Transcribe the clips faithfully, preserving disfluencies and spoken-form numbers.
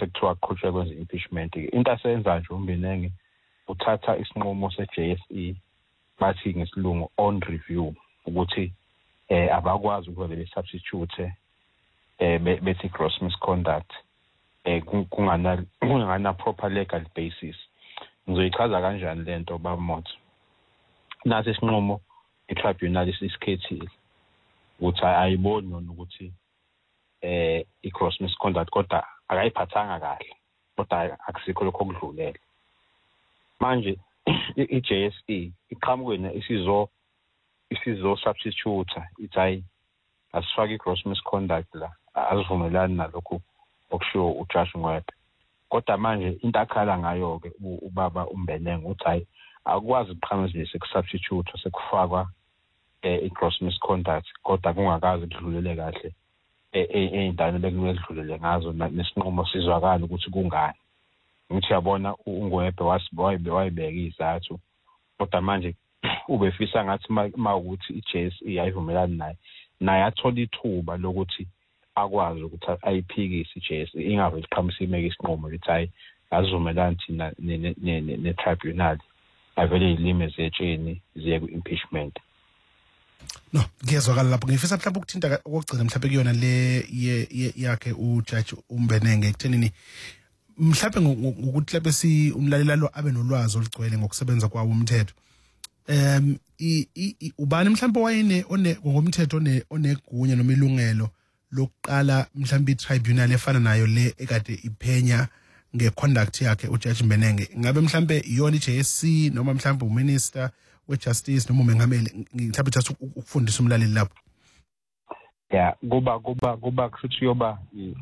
sekuthiwa kuqhutshwe kwenze impeachment. Into asenza nje uMbenenge uthatha isinqumo se-J S E bathi ngesilungu on review ukuthi eh abakwazi ukuba be substitute eh bethi gross misconduct eh kungana kungana proper legal basis. Ngizoyichaza kanjani lento bamoto. Nathi isinqumo i-tribunal isikhethile ukuthi ayiboni nona ukuthi eh i-gross misconduct kodwa akayiphathanga kahle kodwa akusikho lokho okudlulela. Manje i-J S E iqhamukene isizo isizo substitute ithi asifake i-gross misconduct la azivumelani nalokho okushiwo uJosh Ngwebe. Kodwa manje into akhala ngayo ke ubaba uMbenenge uthi hayi akwazi ukuqhamuzelisa ku-substitute sekufakwa i-gross misconduct kodwa kungakazi kudlulele kahle ey'ndane bekumele kudlulele ngazo nesinqumo sizwakala ukuthi kungani. Ngithi yabona uNgwebe wayibeka izathu kodwa manje ubefisa ngathi mawukuthi i-J S E ayivumelani naye naye athola ithuba lokuthi akwazi ukuthi ayiphikise i-J S E ingavele iqhamusa imeke isinqumo lithi hayi azivumelani thina ne-tribunal avele izilime zetsheni ziye ku-impeachment. No, ngiyazwakala lapho. Ngifisa mhlawumbe ukuthinta okugcina mhlawumbe kuyona le yakhe uJudge uMbenenge ekuthenini mhlawumbe ngokuthi mhlawumbe si umlalela lo abe nolwazi olugcwele ngokusebenza kwawo umthetho. Em ubani mhlawumbe wayene ngomthetho onegunya noma ilungelo lokuqala mhlawumbe i-tribunal efana nayo le ekade iphenya ngeconduct yakhe uJudge Mbenenge. Ngabe mhlawumbe iyona i-J S C noma mhlawumbe uminister we-justice noma umengameli mhlawumbe thatha ukufundisa umlaleli lapho. Yeah, kuba kuba kuba kusho yoba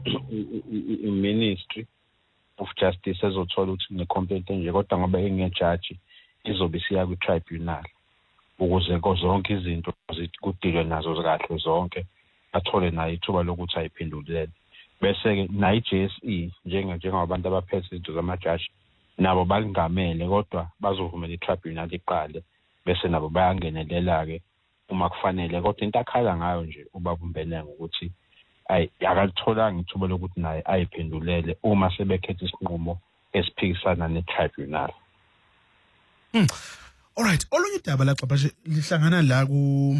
i-ministry of justice ezothola ukuthi ne-competent nje kodwa ngoba engejudge izobe siya ku-tribunal ukuze zonke izinto kudilwe nazo kahle zonke athole nayo ithuba lokuthi ayiphendulele. Bese-ke nayo i-J S E njengabantu abaphethe izinto zamajaji nabo balingamele kodwa bazovumela i-tribunal iqale bese nabo bayangenelela-ke uma kufanele. Kodwa into akhala ngayo nje ubaba uMbenenge ukuthi ayi akalitholanga ithuba lokuthi naye ayiphendulele uma sebekhetha isinqumo esiphikisana ne-tribunal. Hmm. Alright, olunye udaba la xabashe lihlangana la ku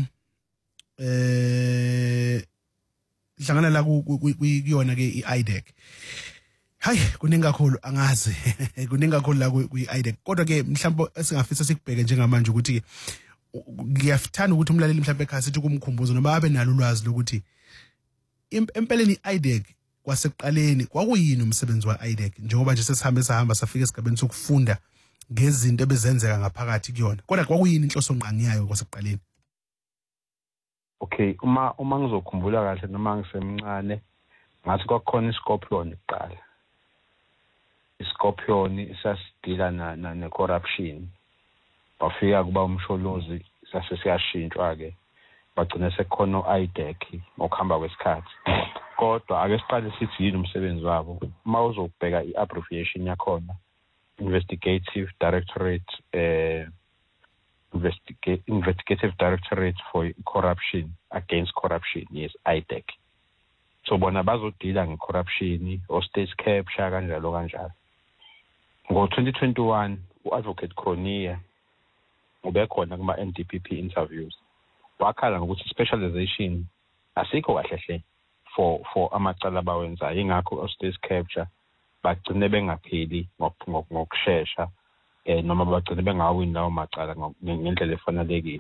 eh lihlangana la kuyona ke i-I D E C. Hayi kuningi kakhulu angazi kuningi kakhulu la kwi-I D E C kodwa ke mhlawumbe esingafisa sikubheke njengamanje ukuthi ngiyafuthanda ukuthi umlaleli mhlawumbe ekhaya sithi kumkhumbuzo noma abe nalo ulwazi lokuthi empeleni i-I D E C kwasekuqaleni kwakuyini umsebenzi wa-I D E C njengoba nje sesihambe sahamba safika esigabeni sokufunda ngezinto ebezenzeka ngaphakathi kuyona kodwa kwakuyini inhloso ngqangi yayo kwasekuqaleni. Okay, uma uma ngizokhumbula kahle noma ngisemncane ngathi kwakhona iScorpion iqala. iScorpion isasidila na ne-corruption. Bafika kuba umsholozi sase siyashintshwa ke. Bagcina sekukhona u-I D E C ngokuhamba kwesikhathi. Kodwa ake siqale sithi yini umsebenzi wabo. Uma uzobheka i-abbreviation yakhona Investigative Directorate eh Investigate Investigative Directorate for Corruption Against Corruption, yes, I D E C. So bona bazodila ngecorruption o state capture kanjalo kanjalo. Ngo twenty twenty-one uAdvocate Cronje ubekhona kuma N D P P interviews. Wakhala ngokuthi specialization asikho kahle hle for for amacala abawenza ingakho o state capture bagcine bengapheli ngokusheshsha eh noma bagcine bengawini lawo macala ngendlela efanelekile.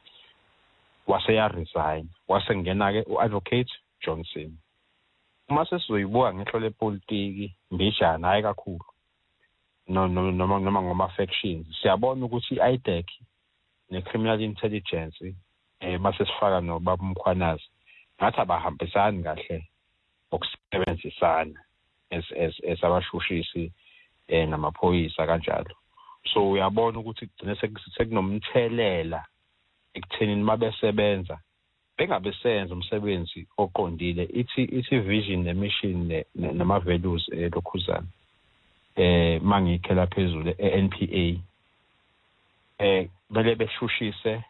Wase ya resign wase ngena ke uAdvocate Johnson. Uma sesizoyibuka ngehlo lepolitiki mbijana hayi kakhulu no no noma noma ngoma factions siyabona ukuthi i-I D E C ne-criminal intelligence eh base sifaka no baba Mkhwanazi ngathi abahambisani kahle ukusebenzisana as as as abashushisi eh namaphoyisa kanjalo. So uyabona ukuthi kugcina sekunomthelela ekuthenini mabesebenza bengabesenza umsebenzi oqondile ithi ithi vision nemission nama values elokhuzana eh mangikhela phezulu e-N P A eh bele beshushise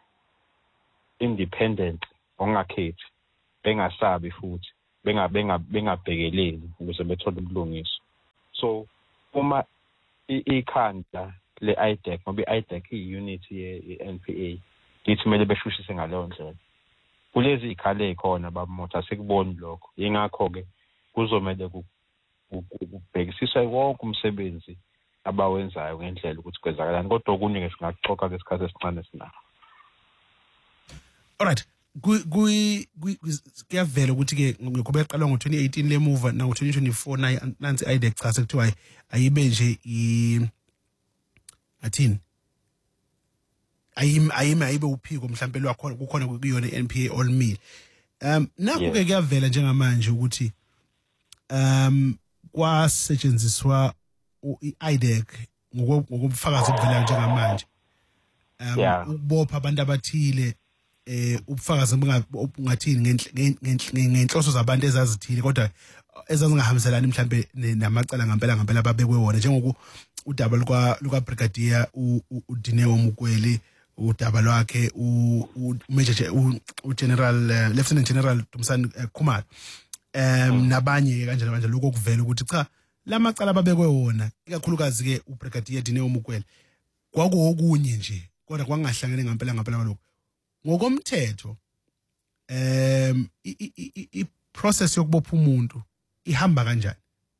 independent ongakhethi bengasabi futhi benga benga bengabhekeleli ukuze bethole ubulungiswa. So uma ikhanda le I D E C ngoba i-I D E C i-unit ye-N P A lithi kumele beshushise ngaleyo ndlela. Kulezi ikhale ekhona babamotha asikuboni lokho. Yingakho ke kuzomele kubhekisiswe wonke umsebenzi abawenzayo ngendlela ukuthi kwenzakalani kodwa okunye ke singaxoxa ngesikhathi esincane sinako. Alright, kuyi kuyavela ukuthi ke ngoba yaqalwa ngo twenty eighteen le move na ngo twenty twenty-four nayi nansi I D E C cha sekuthiwa ayibe nje i athini ayim ayime ayibe uphiko mhlambe lwakhona kukhona kuyona i-N P A all meal. Um naku ke kuyavela njengamanje ukuthi um kwasetshenziswa i-I D E C ngokubufakazi obuvelayo njengamanje um ukubopha abantu abathile eh ubufakazi bungathini ngenhloso zabantu ezazithile kodwa ezazingahambiselani mhlambe namacala ngempela ngempela ababekwe wona njengoku udaba luka luka brigadier uDineo Mukweli udaba lwakhe u major u general lieutenant general Dumisani Khumalo em nabanye kanjalo manje lokho kuvela ukuthi cha lamacala ababekwe wona ikakhulukazi ke ubrigadier Dineo Mukweli kwakuokunye nje kodwa kwangahlangene ngempela ngempela lokho ngokomthetho em i process yokubopha umuntu ihamba kanjani?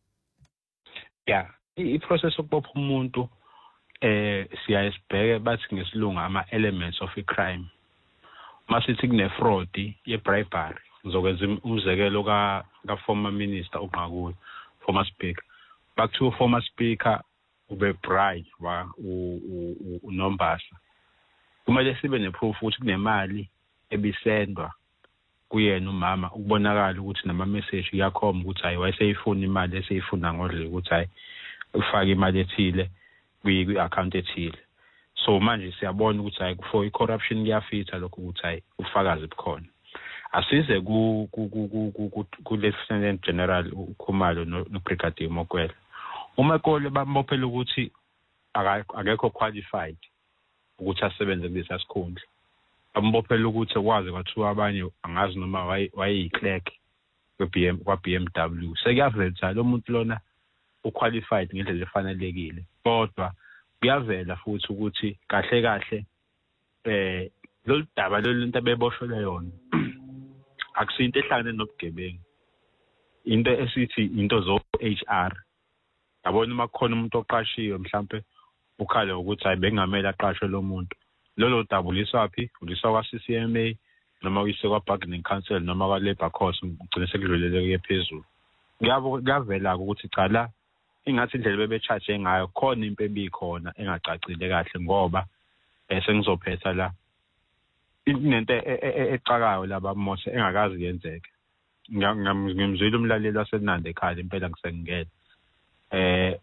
Yeah, i process yokubopha umuntu eh siyayisibheke bathi ngesilungu ama elements of a crime. Masithi kune fraud ye bribery ngizokwenza umzekelo ka ka former minister uNqakuwe, former speaker. Back to former speaker ube bribe wa uNombasa. Kumele sibe neproof ukuthi kunemali ebisendwa kuyena umama ukubonakala ukuthi nama message yakhoma ukuthi hayi wayeseyifuna imali eseyifuna ngodle ukuthi hayi ufaka imali ethile kwi account ethile. So manje siyabona ukuthi hayi for i-corruption kuyafitha lokho ukuthi hayi ufakazi bukhona. Asize ku ku Lieutenant General uKhumalo no Brigadier Mukweli. Uma kole bamophela ukuthi akekho qualified ukuthi asebenze kulesi sikhundla. Ambophela ukuthi kwazi kwathiwa abanye angazi noma wayeyiclerk kwe-B M kwa-B M W. Sekuyavela lo muntu lona uqualified ngendlela efanelekile. Kodwa kuyavela futhi ukuthi kahle kahle eh lo daba lo into abeboshelwe yona akusinto ehlangene nobugebengu. Into esithi into zo H R. Yabona uma kukhona umuntu oqashiwe mhlambe ukhala ukuthi hayi bengamele aqashwe lo muntu. Lolo dabuliswa phi? Uliswa kwa C C M A noma uyise kwa bargaining council noma kwa labor course ugcine sekudluleleke phezulu. Kuyabo kuyavela ukuthi cha la ingathi indlela bebecharge ngayo khona impe ebikhona engacacile kahle ngoba sengizophetha la into ecakayo laba mose engakazi yenzeke. Ngimzwile umlaleli waseNandi ekhaya impela ngisengingena eh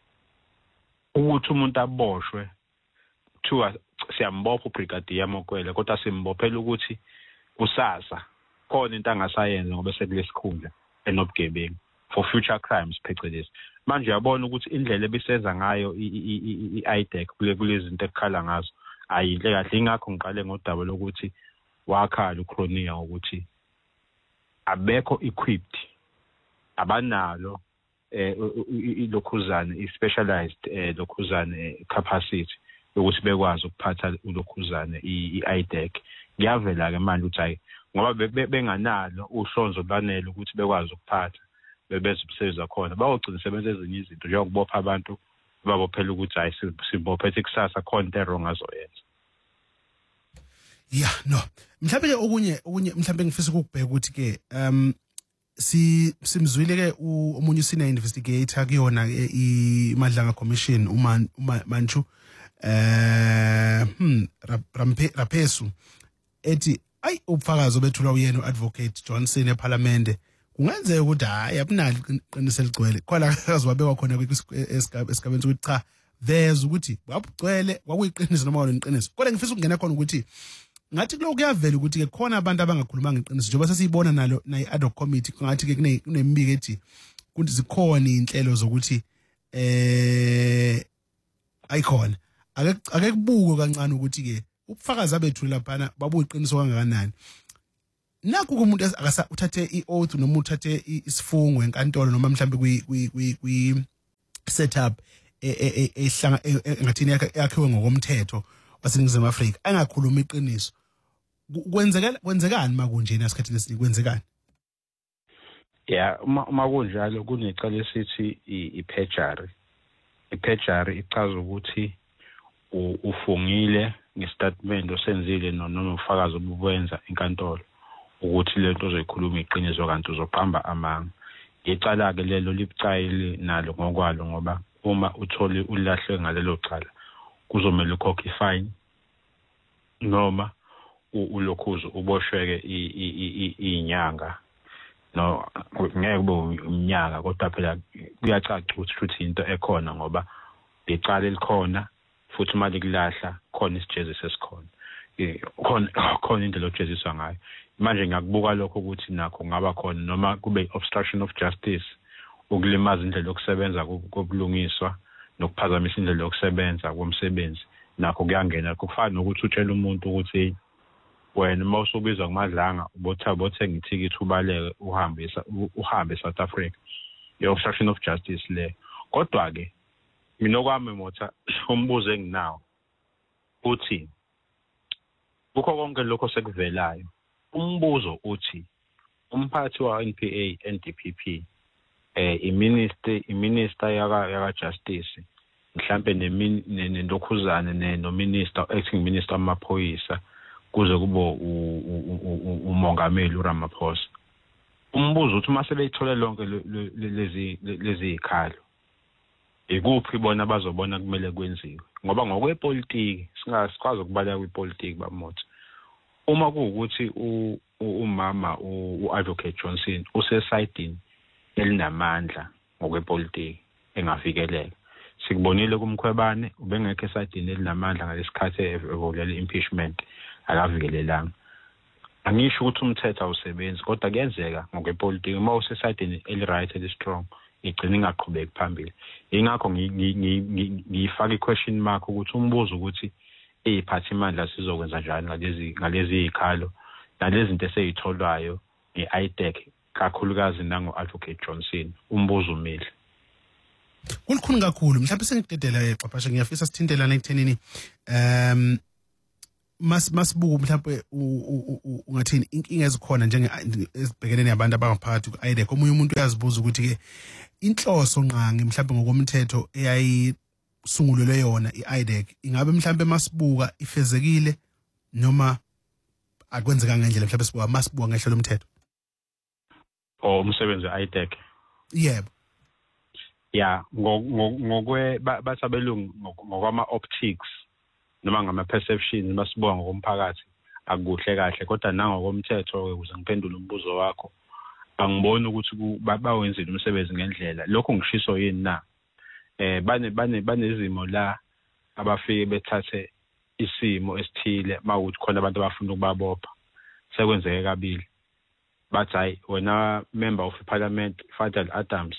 ukuthi umuntu aboshwe kuthiwa siyambopha ubrigadier Mukweli kodwa simbophela ukuthi kusasa khona into angasayenza ngoba sekulesikhundla enobugebengu for future crimes phecelezi. Manje uyabona ukuthi indlela ebisenza ngayo i-I D E C kule kulezi zinto ekukhala ngazo ayinhle kahle. Ingakho ngiqale ngodaba lokuthi wakhala uChronia ukuthi abekho equipped abanalo eh ilokhuzane i-specialized lokhuzane capacity ukuthi bekwazi ukuphatha ulokhuzane i-I D E C. Kuyavela ke manje ukuthi hayi ngoba benganalo uhlonzo banele ukuthi bekwazi ukuphatha bebeze ubuseza khona bayogcina sebenza ezinye izinto njengokubopha abantu babophela ukuthi hayi sibophethe kusasa khona into wrong azoyenza. Yeah, no. Mhlawumbe ke okunye okunye mhlawumbe ngifisa ukubheka ukuthi ke um si simzwile ke umunye senior investigator kuyona iMadlanga Commission uma Manchu eh hmm Rapesu ethi ayi ubufakazi obethulwa uyena uadvocate Johnson eParliament kungenzeka ukuthi hayi abunali iqiniso eligcwele khona akazwabekwa khona esigabeni ukuthi cha veza ukuthi wabugcwele kwakuyiqiniso noma kwaleqiniso. Kodwa ngifisa ukungena khona ukuthi ngathi lokho kuyavela ukuthi ke khona abantu abangakhulumanga iqiniso njengoba sesiyibona nalo nayi ad hoc committee ngathi ke kunemibiko ethi kuthi zikhona inhlelo zokuthi eh ayikhona ake kubuke kancane ukuthi ke ubufakazi abethu lapha babuye iqiniso kangakanani. Nakho kumuntu akasa uthathe ioath noma uthathe isifungo enkantolo noma mhlambe kwi kwi kwi setup ehlanga ngathini yakhiwe ngokomthetho waseNingizimu Afrika angakhuluma iqiniso. Kwenzekala kwenzekani makunjena esikhathini esiningi kwenzekani? Yeah, uma kunjalo kunecala esithi iperjury. Iperjury ichaza ukuthi ufungile ngestatement osenzile noma ufakazi obukwenza enkantolo ukuthi lento ozoyikhuluma iqiniso kanti uzoqamba amanga. Icala ke lelo libucayile nalo ngokwalo ngoba uma uthole ulahle ngalelo cala kuzomela ukhokhe ifine noma ulokhuzo uboshweke inyanga. No ngeke kube umnyaka kodwa phela kuyacaca ukuthi into ekhona ngoba icala elikhona futhi imali kulahla khona isijezisi esikhona. Khona khona indlela ojeziswa ngayo. Manje ngiyakubuka lokho ukuthi nakho ngaba khona noma kube obstruction of justice ukulimaza indlela yokusebenza kobulungiswa nokuphazamisa indlela yokusebenza komsebenzi nakho kuyangena. Kufana nokuthi utshela umuntu ukuthi wena mawusubizwa kumadlanga ubotha bothenga ithikithi ubaleke uhambe uhambe South Africa. Obstruction of justice le. Kodwa ke mina kwami motha umbuzo enginawo uthi ukho konke lokho sekuvelayo umbuzo uthi umphathi wa N P A N D P P eh iminister iminister yaka yaka justice mhlambe nendokhuzane ne no minister acting minister amaphoyisa kuze kubo umongameli uRamaphosa. Umbuzo uthi mase beyithole lonke lezi lezi ikhalo ikuphi bona bazobona kumele kwenziwe ngoba ngokwepolitiki singasikwazi ukubaleka kwipolitiki bamotha. Uma kuukuthi umama uAdvocate Johnson usesayidini elinamandla ngokwepolitiki engavikeleka. Sikubonile kumkhwebane ubengekho esayidini elinamandla ngalesikhathi evolela impeachment akavikelelanga. Angisho ukuthi umthetho awusebenzi kodwa kuyenzeka ngokwepolitiki uma usesayidini eliright elistrong igcina ingaqhubeki phambili. Ingakho ngiyifaka iquestion mark ukuthi umbuzo ukuthi iziphathimandla sizokwenza njani ngalezi ngalezi ikhalo nalezi zinto eseyitholwayo ngeI D E C kakhulukazi nangoAdvocate Johnson umbuzo umile. Kulikhulu kakhulu mhlawumbe sengidedela exaphashe ngiyafisa sithintelana ekuthenini um mas masibuku mhlawumbe ungathini inkinga ezikhona njenge ezibhekene nabantu abangaphakathi ku-I D E C. Omunye umuntu uyazibuza ukuthi ke inhloso nqangi mhlawumbe ngokomthetho eyayisungulelwe yona i-I D E C ingabe mhlawumbe masibuka ifezekile noma akwenzeka ngendlela mhlawumbe sibuka masibuka ngehlo lomthetho o umsebenzi we-I D E C. Yebo. Yeah, ngokwe basabelungu ngokwama optics noma ngama perceptions basibuka ngokomphakathi akuhle kahle kodwa nangokomthetho ukuze ngiphendule umbuzo wakho angiboni ukuthi bawenzile umsebenzi ngendlela. Lokho ngishiso yini na eh bane bane banezimo la abafike bethathe isimo esithile mawukuthi khona abantu abafuna ukubabopha sekwenzeke kabili bathi hayi wena member of parliament Fadel Adams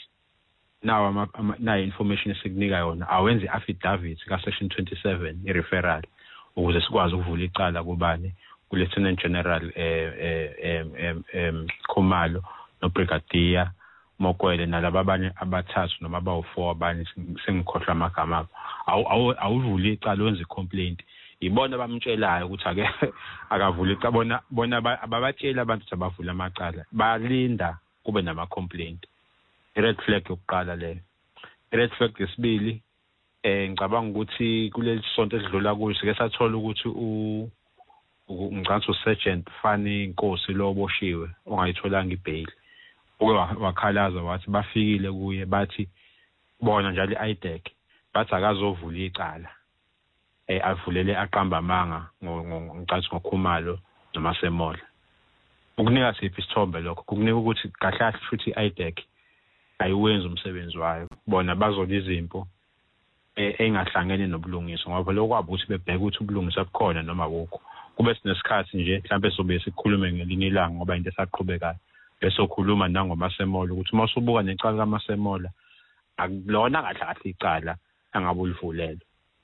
now na information esikunika yona awenze affidavit ka section twenty-seven i referral ukuze sikwazi ukuvula icala kubani ku Lieutenant General eh em em Khumalo no Brigadier Mokwele nalabo abanye abathathu noma abawu four abanye sengikhohlwa amagama awu awuvuli icala wenze complaint ibona bamtshelayo ukuthi ake akavula icala bona bona ababatshela abantu ukuthi abavula amacala balinda kube nama complaint. Red flag yokuqala le. Red flag yesibili eh ngicabanga ukuthi kuleli sonto edlula kuyo sike sathola ukuthi u ngicabanga uSergeant Fani Inkosi lo oboshiwe ongayitholanga ibail. Uke wakhalaza wathi bafikile kuye bathi bona njalo i-I D E C bathi akazovula icala. Eh avulele aqamba amanga ngicabanga ngoKhumalo noma Semola. Ukunika siphi isithombe lokho kukunika ukuthi kahle kahle futhi i-I D E C ayiwenza umsebenzi wayo bona bazola izimpo engahlangene nobulungiswa ngoba lokho kwabo ukuthi bebheke ukuthi ubulungiswa bukhona noma wukho kube sinesikhathi nje mhlawumbe sobe sikhulume ngelinye ilanga ngoba into esaqhubekayo bese ukhuluma nangoMasemola ukuthi mawusubuka necala kaMasemola akulona kahle kahle icala angabe ulivulele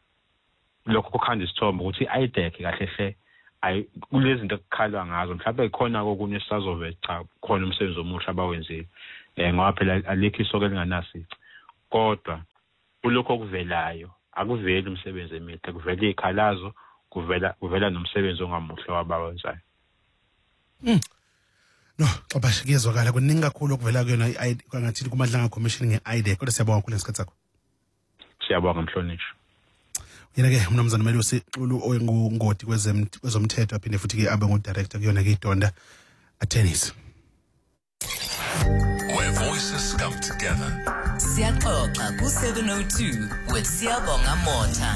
lokho kukhanda isithombe ukuthi i-I D E C kahle hle ay kulezi zinto ekukhalwa ngazo mhlawumbe khona kokunye sisazove cha khona umsebenzi omusha abawenzile eh ngoba phela alikho isoko elinganasici kodwa ulokho okuvelayo akuveli umsebenzi emihle kuvela ikhalazo kuvela kuvela nomsebenzi ongamuhle wabawenzayo. Mm. No, xabasha kuyezwakala kuningi kakhulu okuvela kuyona kwangathi kumadlanga commission nge-I D E C kodwa siyabonga kakhulu ngesikhathi sakho. Siyabonga Mhlonishwa. Yena ke umnumzana Melusi Xulu oyingongoti kwezomthetho aphinde futhi ke abe ngo-director kuyona ke iDonda Attorneys. Where voices come together. Siyaxoxa ku seven oh two with Siyabonga Motha.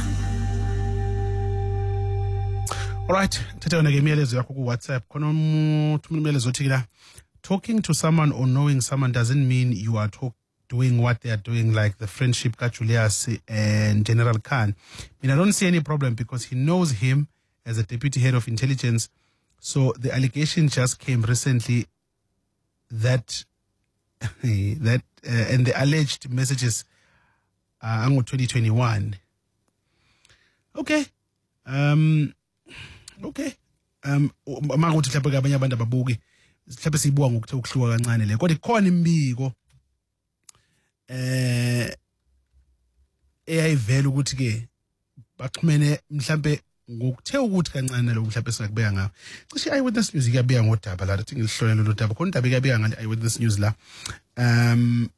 Alright, thetha yona ke imiyalezo yakho ku WhatsApp khona umuntu imiyalezo othi la talking to someone or knowing someone doesn't mean you are talk, doing what they are doing, like the friendship ka Julius and General Khan. I mean, I don't see any problem because he knows him as a deputy head of intelligence. So the allegation just came recently that that uh, and the alleged messages are uh, twenty twenty-one. Okay. Um okay. Um manguthi mhlawumbe ke abanye abantu ababuki mhlawumbe siyibuka ngokuthe ukuhluka kancane le kodwa ikhona imbiko eh eyayivela ukuthi ke baxhumene mhlawumbe ngokuthe ukuthi kancane lo mhlawumbe singakubeka ngawo cishe eyewitness news iyabika ngodaba la athi ngilihlolele lo daba khona indaba iyabika ngale eyewitness news la um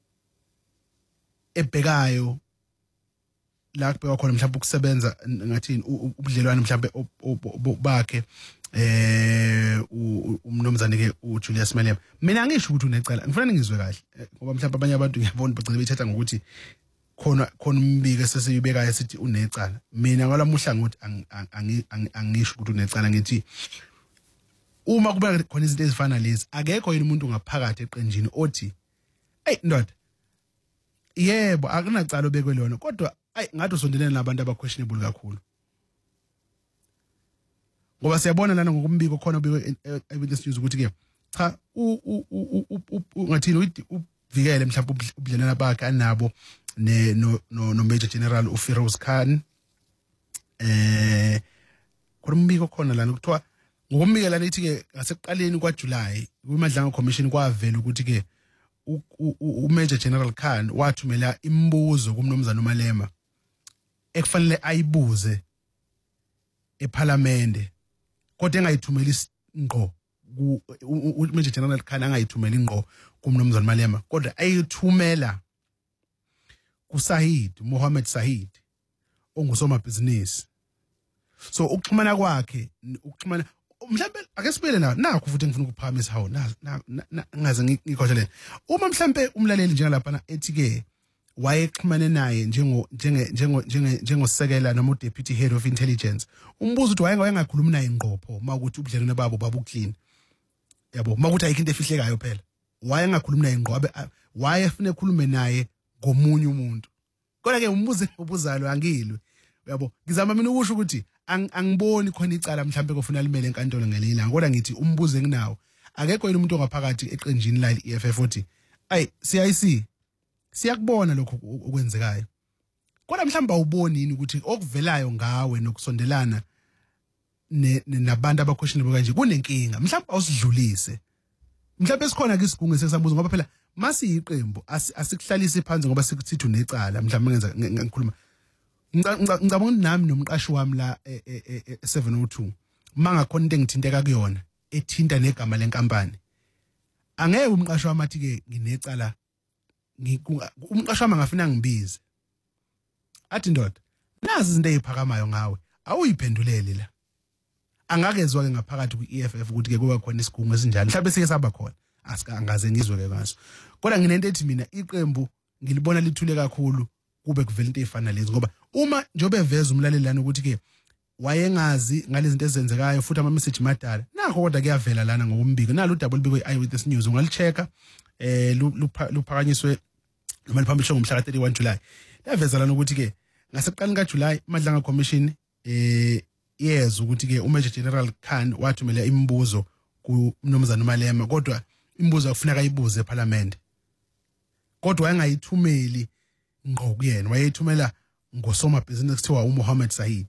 ebhekayo la kubekwa khona mhlawumbe ukusebenza ngathi ubudlelwane mhlawumbe bakhe eh umnomzane ke uJulius Malema. Mina ngisho ukuthi unecala ngifuna ngizwe kahle ngoba mhlawumbe abanye abantu ngiyabona bagcina bethatha ngokuthi khona khona umbiko sesiyibekayo esithi unecala. Mina ngalamuhla ngothi angisho ukuthi unecala ngithi uma kuba khona izinto ezifana lezi akekho yini umuntu ngaphakathi eqenjini othi hey ndoda yebo akunacala obekwe lona kodwa ay ngathi usondelene nabantu aba questionable kakhulu. Ngoba siyabona lana ngokumbiko khona obekwe evidence news ukuthi ke cha ngathini uvikele mhlawumbe ubudlelwana bakhe anabo ne no no Major General uFiroz Khan eh khona umbiko khona lana kuthiwa ngokumbika lana ithi ke ngasekuqaleni kwaJuly kumadlanga commission kwavela ukuthi ke uMajor General Khan wathumela imibuzo kumnomzana uMalema ekufanele ayibuze eParliament kodwa engayithumeli ngqo uMajor General Khan angayithumeli ngqo kumnomzana Malema kodwa ayithumela kuSahid Mohammed Sahid ongusomabhizinisi. So ukuxhumana kwakhe ukuxhumana mhlawumbe ake sibele na nakho futhi ngifuna ukuphakamisa hawo ngaze ngikhohlele uma mhlawumbe umlaleli njengalapha ethi ke wayexhumane naye njengo njengo njengosekela noma uDeputy Head of Intelligence umbuzo uthi wayenga wayengakhuluma naye ngqopho makuthi ubudlelwane babo babu clean yabo makuthi ayikho into efihlekayo phela wayengakhuluma naye ngqo wayefuna ekhulume naye ngomunye umuntu kodwa ke umbuzo ubuzalo angilwe yabo ngizama mina ukusho ukuthi angiboni khona icala mhlawumbe kufuna limele enkantolo ngelila kodwa ngithi umbuzo enginawo akekho yini umuntu ongaphakathi eqenjini la i-E F F uthi ay C I C siyakubona lokho okwenzekayo kodwa mhlawumbe awuboni yini ukuthi okuvelayo ngawe nokusondelana nabantu abaquestionable kanje kunenkinga mhlawumbe awusidlulise mhlawumbe sikhona ke isigungu sesabuza ngoba phela masi iqembu asikuhlalise phansi ngoba sikuthi unecala mhlawumbe ngenza ngikhuluma ngicabanga nami nomqashi wami la e seven oh two mangakhona into engithinteka kuyona ethinta negama lenkampani angeke umqashi wami athi ke nginecala umqashi wami ngafuna ngibize athi ndoda nazi izinto eziphakamayo ngawe awuyiphendulele la angakezwa ke ngaphakathi ku-E F F ukuthi ke kuba khona isigungu esinjalo mhlawumbe sike saba khona asika angaze ngizwe ke ngaso kodwa nginento ethi mina iqembu ngilibona lithule kakhulu kube kuvela into ezifana lezi ngoba uma njobe eveza umlaleli lana ukuthi ke wayengazi ngalezi zinto ezenzekayo futhi ama message madala nakho kodwa kuyavela lana ngokumbiko nalo double biko i-eyewitness news ungalichecka eh luphakanyiswe noma liphambiswe ngomhla ka thirty-one July laveza lana ukuthi ke ngasekuqaleni kaJuly Madlanga Commission eh yeza ukuthi ke uMajor General Khan wathumela imibuzo kuMnumzana uMalema kodwa imibuzo yakufuneka ayibuze eParliament kodwa wayengayithumeli ngqo kuyena wayethumela ngosomabhizinisi kuthiwa uMohammed Sahid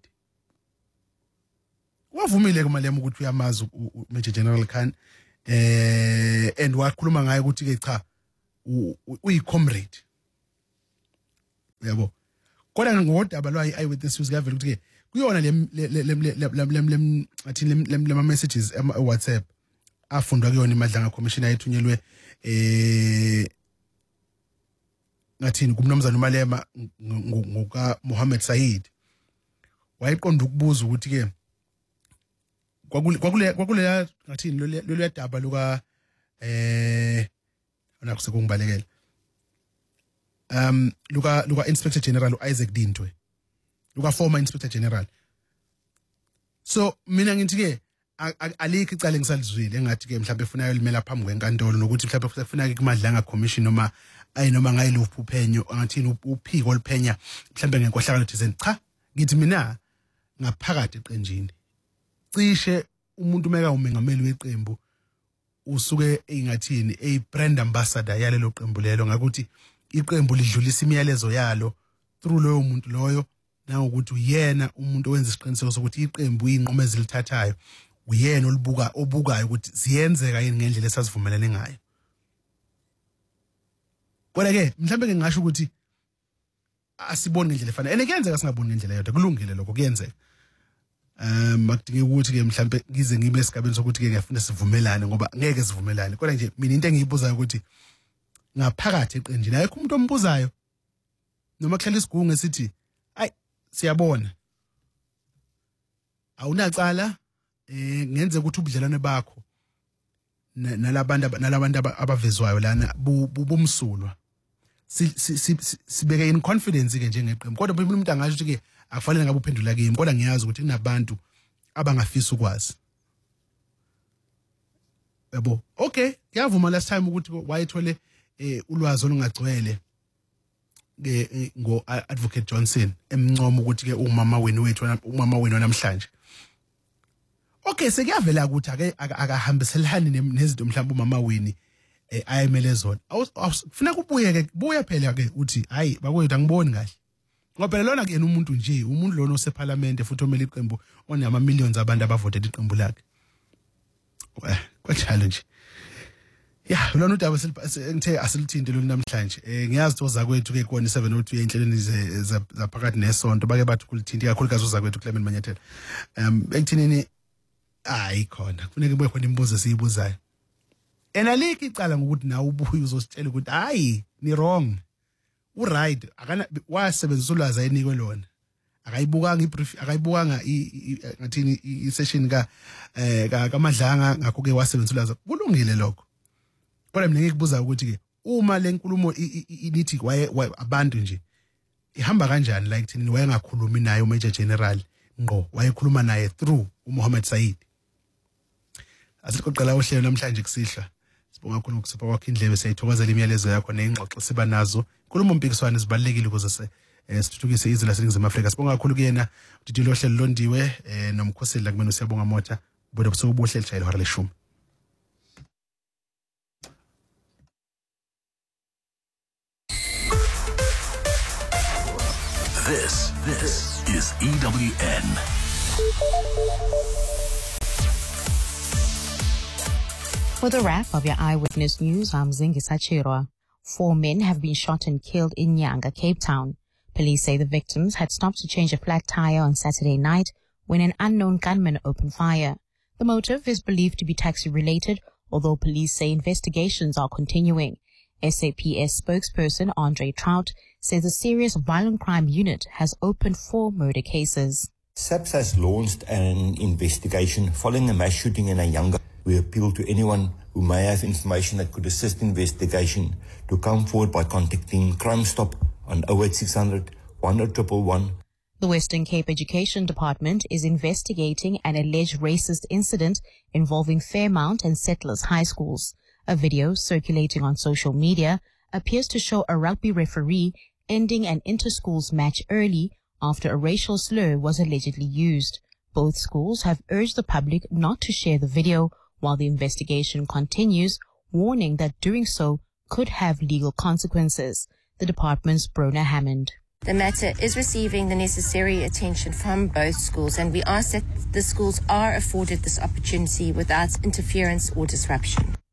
wavumile kuMalema ukuthi uyamazi uMajor General Khan eh and wakhuluma ngaye ukuthi ke cha uyicomrade yabo kodwa ngodaba lwa eyewitness news kuyavela ukuthi ke kuyona le le athi le messages ama WhatsApp afundwa kuyona imadlanga commission ayithunyelwe eh ngathini kumnomzana uMalema ngoka Mohammed Said wayiqonda ukubuza ukuthi ke kwakule kwakule kwakule ngathini lo lo daba luka eh ona kusekungibalekela um luka luka Inspector General Isaac Dintwe luka former Inspector General. So mina ngithi ke alikho icala ngisalizwile engathi ke mhlawumbe efuna yolimela phambi kwenkantolo nokuthi mhlawumbe kufanele ke kumadlanga commission noma ayi noma ngayiluphi uphenyo angathini uphiko oliphenya mhlawumbe ngenkohlakalo thizeni cha ngithi mina ngaphakathi eqenjini cishe umuntu meka umengameli weqembu usuke engathini a brand ambassador yalelo qembu lelo ngakuthi iqembu lidlulisa imiyalezo yalo through loyo muntu loyo na ukuthi uyena umuntu owenza isiqiniseko sokuthi iqembu inqomo ezilithathayo uyena olibuka obukayo ukuthi ziyenzeka yini ngendlela esasivumelane ngayo. Kodwa ke mhlambe ke ngisho ukuthi asibone ngendlela efana ene kuyenzeka singaboni ngendlela yodwa kulungile lokho kuyenzeka. Um akudinge ukuthi ke mhlambe ngize ngibe esigabeni sokuthi ke ngiyafuna sivumelane ngoba ngeke sivumelane kodwa nje mina into engiyibuzayo ukuthi ngaphakathi eqenjini ayikho umuntu ombuzayo noma kuhlala isigungu esithi ay siyabona awunacala eh ngenze ukuthi ubudlelwane bakho nalabantu nalabantu abavezwayo lana bubumsulwa sibeke in confidence ke njengeqembu kodwa umuntu angasho ukuthi ke akufanele ngabe uphendula kimi kodwa ngiyazi ukuthi kunabantu abangafisa ukwazi yabo. Okay ngiyavuma last time ukuthi wayethole eh ulwazi olungagcwele ke ngo Advocate Johnson emncomo ukuthi ke umama wenu wethu umama wenu namhlanje. Okay sekuyavela ukuthi ake akahambiselani nezinto mhlawumbe umama wini eh ayemele zona ufuna kubuye ke buya phela ke uthi hayi bakwethu angiboni kahle ngoba phela lona ke umuntu nje umuntu lona oseparliament futhi omele iqembu onama millions abantu abavotela iqembu lakhe eh kwajalo nje. Yeah, lona udaba ngithe asilithinte lo namhlanje. Eh ngiyazi thoza kwethu ke kona seven oh two enhlelweni zaphakathi nesonto bake bathi kulithinte kakhulu kazoza kwethu Clement Manyathela. Um ekuthinini hayi khona kufanele kube khona imibuzo esiyibuzayo. Enaliki icala ngokuthi nawe ubuye uzositshela ukuthi hayi ni wrong. U right akana wasebenzisa ulwazi ayinikwe lona. Akayibukanga ibrief akayibukanga ngathini i-session ka eh kaMadlanga ngakho ke wasebenzisa ulwazi. Kulungile lokho. Kodwa mina ngikubuza ukuthi ke uma lenkulumo inithi waye abantu nje ihamba kanjani like thini wayengakhulumi naye uMajor General ngqo wayekhuluma naye through uMohammed Said. Asikuqala uhlelo namhlanje kusihla sibonga kakhulu ukusipha kwakho indlebe siyithokozela imiyalezo yakho neingxoxo siba nazo inkulumo mpikiswano zibalekile ukuze sithuthukise izwe laseNingizimu Afrika. Sibonga kakhulu kuyena udidilo ohlelo londiwe nomkhoseli la kumena siyabonga Motha bodwa busokubuhle lijayile hora leshumi. This, this is E W N. For the wrap of your Eyewitness News, I'm Zingisa Chirwa. Four men have been shot and killed in Nyanga, Cape Town. Police say the victims had stopped to change a flat tire on Saturday night when an unknown gunman opened fire. The motive is believed to be taxi-related, although police say investigations are continuing. S A P S spokesperson Andre Trout says the Serious Violent Crime Unit has opened four murder cases. SAPS has launched an investigation following a mass shooting in Anyanga. We appeal to anyone who may have information that could assist investigation to come forward by contacting Crime Stop on oh eight six hundred, one oh one one. The Western Cape Education Department is investigating an alleged racist incident involving Fairmount and Settlers High Schools. A video circulating on social media appears to show a rugby referee ending an inter-schools match early after a racial slur was allegedly used. Both schools have urged the public not to share the video while the investigation continues, warning that doing so could have legal consequences. The department's Brona Hammond. The matter is receiving the necessary attention from both schools, and we ask that the schools are afforded this opportunity without interference or disruption.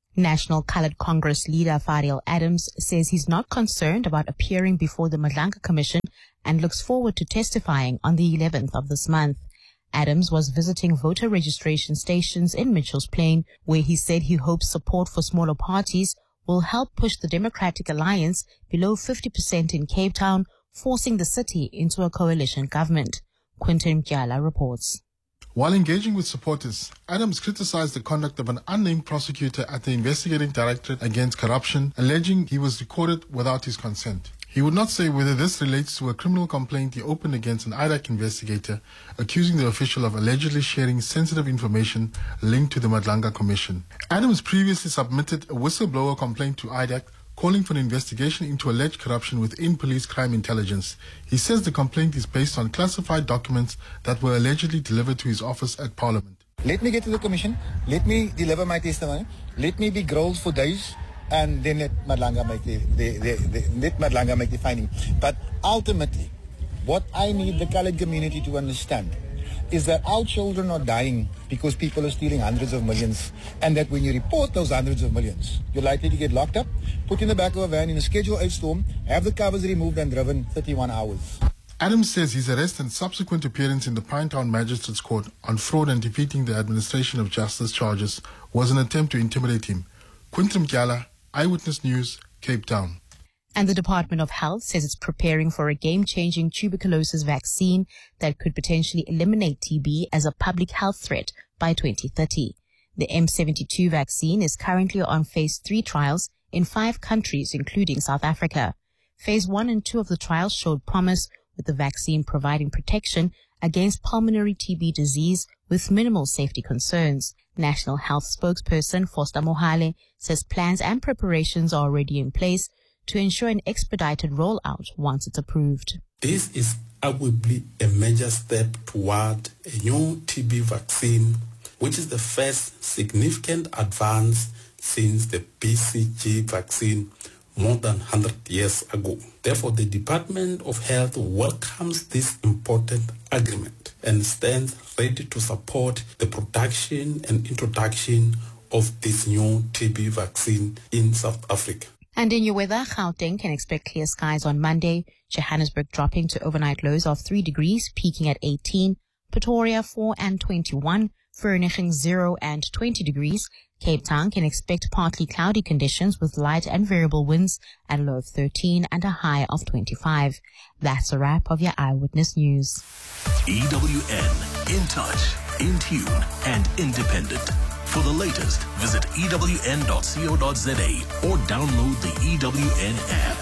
National Coloured Congress leader Fariel Adams says he's not concerned about appearing before the Madlanga Commission and looks forward to testifying on the eleventh of this month. Adams was visiting voter registration stations in Mitchell's Plain, where he said he hopes support for smaller parties will help push the Democratic Alliance below fifty percent in Cape Town, forcing the city into a coalition government. Quinton Mkyala reports. While engaging with supporters, Adams criticized the conduct of an unnamed prosecutor at the Investigating Directorate Against Corruption, alleging he was recorded without his consent. He would not say whether this relates to a criminal complaint he opened against an I D A C investigator, accusing the official of allegedly sharing sensitive information linked to the Madlanga Commission. Adams previously submitted a whistleblower complaint to I D A C, calling for an investigation into alleged corruption within police crime intelligence. He says the complaint is based on classified documents that were allegedly delivered to his office at Parliament. Let me get to the commission, let me deliver my testimony, let me be grilled for days, and then let Madlanga make the, the, the, the, let Madlanga make the finding. But ultimately, what I need the coloured community to understand is that our children are dying because people are stealing hundreds of millions, and that when you report those hundreds of millions, you're likely to get locked up, put in the back of a van in a Schedule eight storm, have the covers removed and driven thirty-one hours. Adams says his arrest and subsequent appearance in the Pinetown Magistrates Court on fraud and defeating the administration of justice charges was an attempt to intimidate him. Quinton Mkyala, Eyewitness News, Cape Town. And the Department of Health says it's preparing for a game-changing tuberculosis vaccine that could potentially eliminate T B as a public health threat by twenty thirty. The M seventy-two vaccine is currently on phase three trials in five countries, including South Africa. Phase one and two of the trials showed promise, with the vaccine providing protection against pulmonary T B disease with minimal safety concerns. National Health spokesperson Foster Mohale says plans and preparations are already in place to ensure an expedited rollout once it's approved. This is arguably a major step toward a new T B vaccine, which is the first significant advance since the B C G vaccine more than one hundred years ago. Therefore, the Department of Health welcomes this important agreement and stands ready to support the production and introduction of this new T B vaccine in South Africa. And in your weather, Gauteng can expect clear skies on Monday, Johannesburg dropping to overnight lows of three degrees, peaking at eighteen, Pretoria four and twenty-one, Vereeniging zero and twenty degrees. Cape Town can expect partly cloudy conditions with light and variable winds at a low of thirteen and a high of twenty-five. That's a wrap of your Eyewitness News. E W N, in touch, in tune, and independent. For the latest, visit E W N dot co dot za or download the E W N app.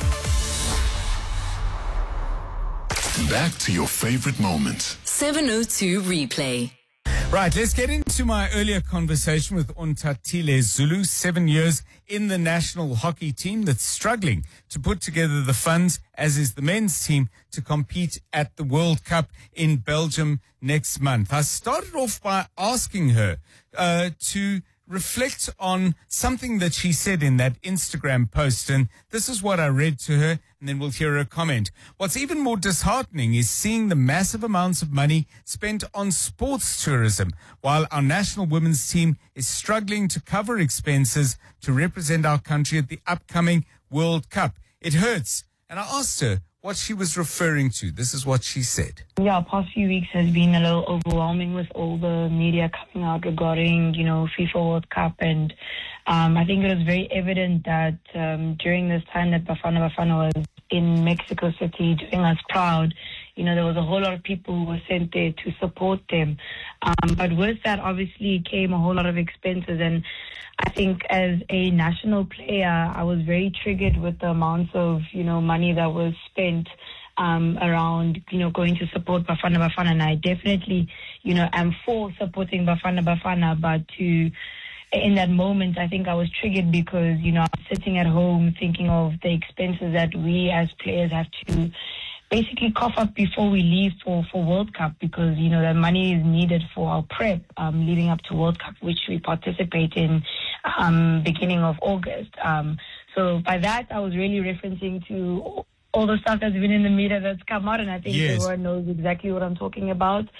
Back to your favorite moments. seven oh two replay. Right, let's get into my earlier conversation with Ontatile Zulu, seven years in the national hockey team that's struggling to put together the funds, as is the men's team, to compete at the World Cup in Belgium next month. I started off by asking her uh, to reflect on something that she said in that Instagram post, and this is what I read to her, and then we'll hear her comment. What's even more disheartening is seeing the massive amounts of money spent on sports tourism, while our national women's team is struggling to cover expenses to represent our country at the upcoming World Cup. It hurts. And I asked her what she was referring to. This is what she said. Yeah, past few weeks has been a little overwhelming with all the media coming out regarding, you know, FIFA World Cup. And um, I think it was very evident that um, during this time that Bafana Bafana was in Mexico City doing us proud, you know, there was a whole lot of people who were sent there to support them. Um, but with that, obviously, came a whole lot of expenses. And I think as a national player, I was very triggered with the amounts of, you know, money that was spent um, around, you know, going to support Bafana Bafana. And I definitely, you know, am for supporting Bafana Bafana. But to, in that moment, I think I was triggered because, you know, I'm sitting at home thinking of the expenses that we as players have to basically cough up before we leave for, for World Cup, because, you know, the money is needed for our prep um, leading up to World Cup, which we participate in um, beginning of August. Um, so by that, I was really referencing to all the stuff that's been in the media that's come out, and I think yes. everyone knows exactly what I'm talking about.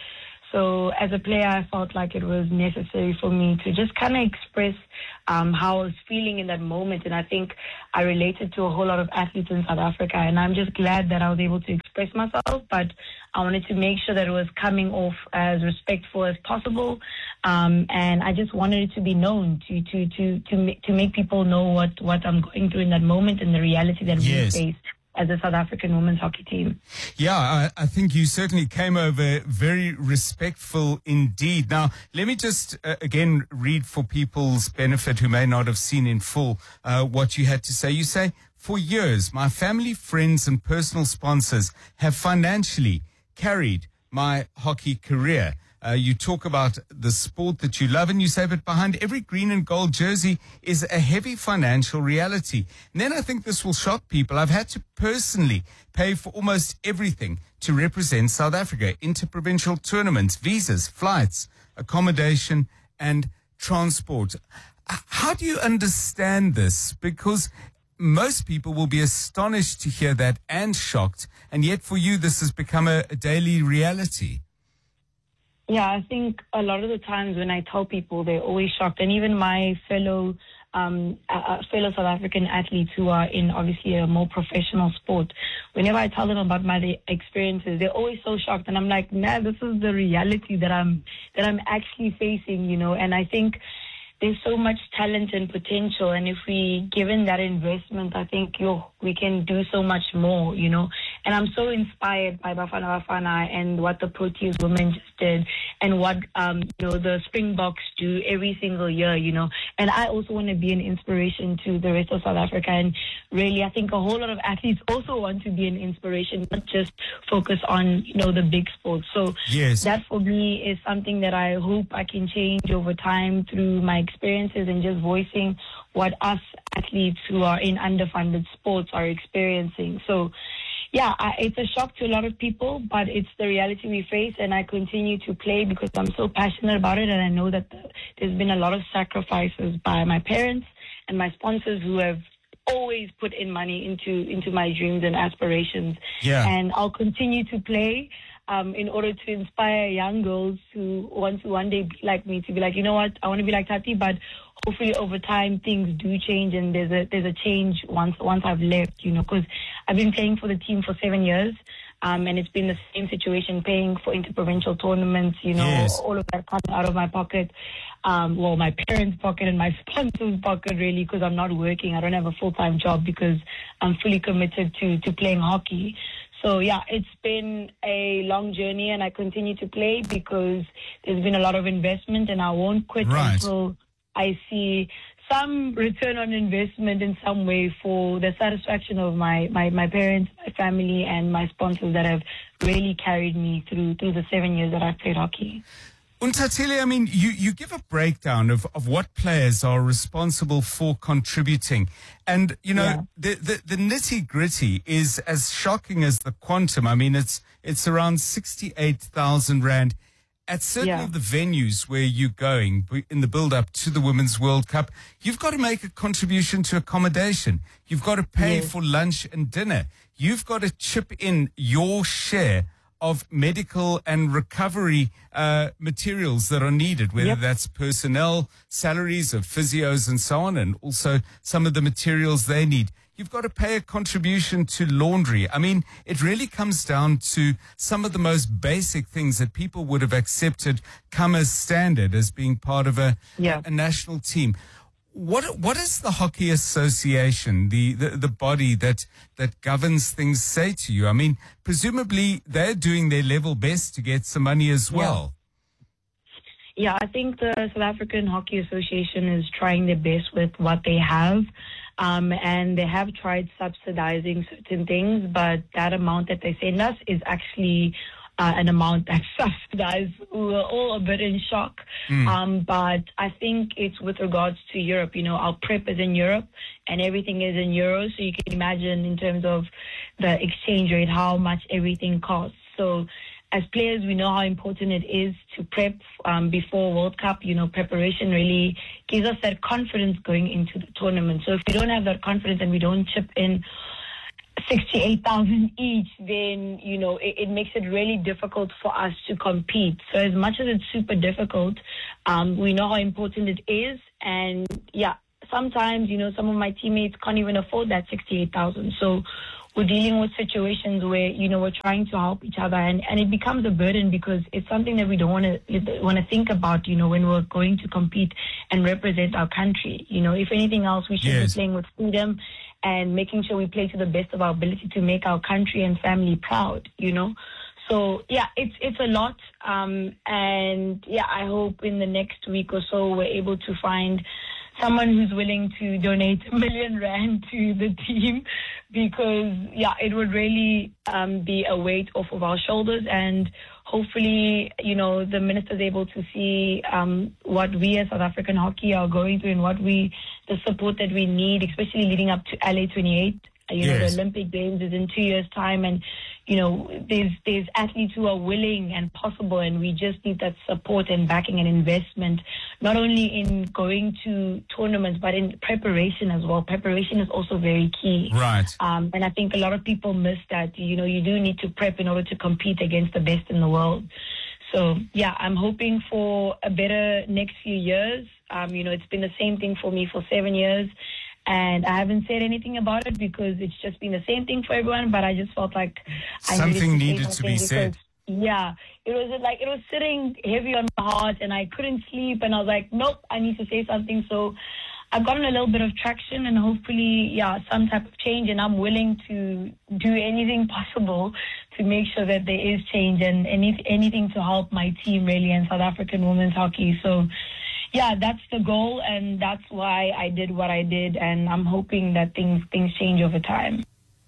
So as a player, I felt like it was necessary for me to just kind of express um, how I was feeling in that moment. And I think I related to a whole lot of athletes in South Africa. And I'm just glad that I was able to express myself. But I wanted to make sure that it was coming off as respectful as possible. Um, and I just wanted it to be known, to to to to, ma- to make people know what, what I'm going through in that moment and the reality that Yes. we face as a South African women's hockey team. Yeah, I, I think you certainly came over very respectful indeed. Now, let me just uh, again read for people's benefit who may not have seen in full uh, what you had to say. You say, for years, my family, friends, and personal sponsors have financially carried my hockey career. Uh, you talk about the sport that you love, and you say, but behind every green and gold jersey is a heavy financial reality. And then I think this will shock people. I've had to personally pay for almost everything to represent South Africa: interprovincial tournaments, visas, flights, accommodation, and transport. How do you understand this? Because most people will be astonished to hear that and shocked, and yet for you this has become a, a daily reality. Yeah, I think a lot of the times when I tell people, they're always shocked. And even my fellow um, uh, fellow South African athletes who are in obviously a more professional sport, whenever I tell them about my experiences, they're always so shocked. And I'm like, nah, this is the reality that I'm that I'm actually facing, you know. And I think there's so much talent and potential, and if we given that investment, I think yo, we can do so much more, you know. And I'm so inspired by Bafana Bafana and what the Proteas women just did, and what um, you know, the Springboks do every single year, you know. And I also want to be an inspiration to the rest of South Africa. And really, I think a whole lot of athletes also want to be an inspiration, not just focus on, you know, the big sports. So yes. that for me is something that I hope I can change over time through my experiences and just voicing what us athletes who are in underfunded sports are experiencing. So yeah, I, it's a shock to a lot of people, but it's the reality we face, and I continue to play because I'm so passionate about it, and I know that the, there's been a lot of sacrifices by my parents and my sponsors who have always put in money into into my dreams and aspirations. Yeah. And I'll continue to play um, in order to inspire young girls who want to one day be like me, to be like, you know what, I want to be like Tati, but hopefully over time things do change, and there's a there's a change once once I've left, you know, because I've been playing for the team for seven years. Um, and it's been the same situation, paying for interprovincial tournaments, you know, Yes. all of that coming out of my pocket, um, well, my parents' pocket and my sponsor's pocket, really, because I'm not working. I don't have a full-time job because I'm fully committed to, to playing hockey. So, yeah, it's been a long journey, and I continue to play because there's been a lot of investment, and I won't quit Right. until I see some return on investment in some way for the satisfaction of my, my, my parents, my family, and my sponsors that have really carried me through through the seven years that I've played hockey. Untatile, I mean, you, you give a breakdown of, of what players are responsible for contributing. And, you know, Yeah. the, the, the nitty gritty is as shocking as the quantum. I mean, it's, it's around sixty-eight thousand rand. At certain Yeah. of the venues where you're going in the build-up to the Women's World Cup, you've got to make a contribution to accommodation. You've got to pay Yes. for lunch and dinner. You've got to chip in your share of medical and recovery uh, materials that are needed, whether Yep. that's personnel, salaries of physios and so on, and also some of the materials they need. You've got to pay a contribution to laundry. I mean, it really comes down to some of the most basic things that people would have accepted come as standard as being part of a, Yeah. a national team. What what does the Hockey Association, the, the, the body that, that governs things, say to you? I mean, presumably they're doing their level best to get some money as Yeah. well. Yeah, I think the South African Hockey Association is trying their best with what they have. Um, and they have tried subsidizing certain things, but that amount that they send us is actually uh, an amount that's subsidized. We were all a bit in shock. Mm. Um, but I think it's with regards to Europe. You know, our prep is in Europe and everything is in euros. So you can imagine in terms of the exchange rate, how much everything costs. So as players, we know how important it is to prep um, before World Cup. You know, preparation really gives us that confidence going into the tournament. So if we don't have that confidence and we don't chip in sixty-eight thousand each, then, you know, it, it makes it really difficult for us to compete. So as much as it's super difficult, um, we know how important it is. And yeah, sometimes, you know, some of my teammates can't even afford that sixty-eight thousand. So we're dealing with situations where, you know, we're trying to help each other, and, and it becomes a burden because it's something that we don't want to want to think about, you know, when we're going to compete and represent our country. You know, if anything else, we should Yes. be playing with freedom and making sure we play to the best of our ability to make our country and family proud, you know. So, yeah, it's it's a lot. Um, and, yeah, I hope in the next week or so we're able to find someone who's willing to donate a million rand to the team, because, yeah, it would really um, be a weight off of our shoulders. And hopefully, you know, the minister's able to see um, what we as South African hockey are going through and what we, the support that we need, especially leading up to L A twenty-eight. You know, Yes. the Olympic Games is in two years' time, and, you know, there's there's athletes who are willing and possible, and we just need that support and backing and investment, not only in going to tournaments, but in preparation as well. Preparation is also very key. Right. Um, and I think a lot of people miss that. You know, you do need to prep in order to compete against the best in the world. So, yeah, I'm hoping for a better next few years. Um, you know, it's been the same thing for me for seven years. And I haven't said anything about it because it's just been the same thing for everyone. But I just felt like I Something needed needed to, say to be something said. because, yeah, it was like it was sitting heavy on my heart, and I couldn't sleep. And I was like, nope, I need to say something. So I've gotten a little bit of traction, and hopefully, yeah, some type of change. And I'm willing to do anything possible to make sure that there is change, and any, anything to help my team really and South African women's hockey. So, yeah, that's the goal, and that's why I did what I did, and I'm hoping that things things change over time.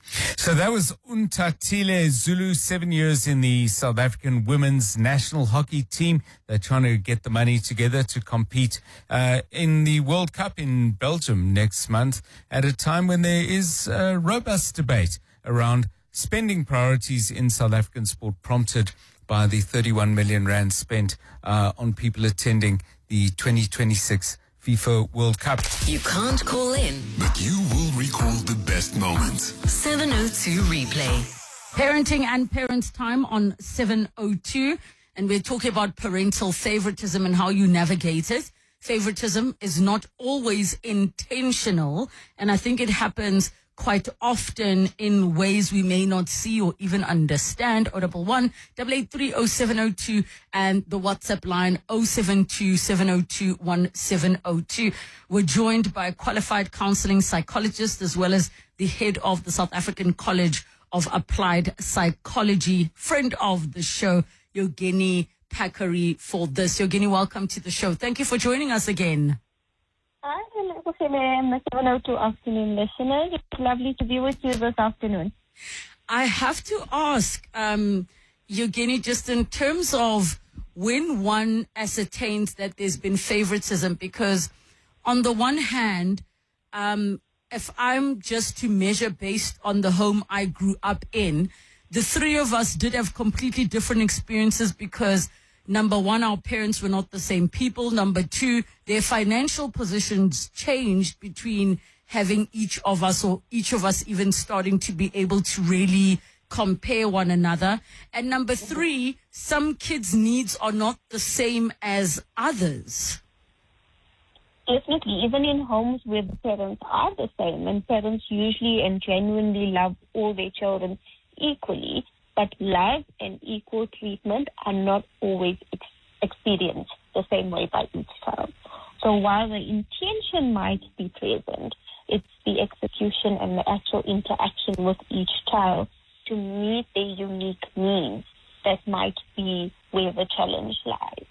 So that was Untatile Zulu, seven years in the South African women's national hockey team. They're trying to get the money together to compete uh, in the World Cup in Belgium next month, at a time when there is a robust debate around spending priorities in South African sport, prompted by the thirty-one million rand spent uh, on people attending the twenty twenty-six FIFA World Cup. You can't call in. But you will recall the best moments. seven oh two replay. Parenting and Parents Time on seven oh two. And we're talking about parental favoritism and how you navigate it. Favoritism is not always intentional. And I think it happens quite often in ways we may not see or even understand. O double one, double eight three oh seven oh two and the WhatsApp line oh seven two seven oh two one seven oh two. We're joined by a qualified counseling psychologist as well as the head of the South African College of Applied Psychology, friend of the show, Yogeni Pakari, for this. Yogeni, welcome to the show. Thank you for joining us again. Hi, hello, the seven oh two afternoon listeners. It's lovely to be with you this afternoon. I have to ask, um, Yogeni, just in terms of when one ascertains that there's been favoritism, because on the one hand, um, if I'm just to measure based on the home I grew up in, the three of us did have completely different experiences because, number one, our parents were not the same people. Number two, their financial positions changed between having each of us, or each of us even starting to be able to really compare one another. And number three, some kids' needs are not the same as others. Definitely, even in homes where the parents are the same, and parents usually and genuinely love all their children equally, but love and equal treatment are not always ex- experienced the same way by each child. So while the intention might be present, it's the execution and the actual interaction with each child to meet their unique needs that might be where the challenge lies.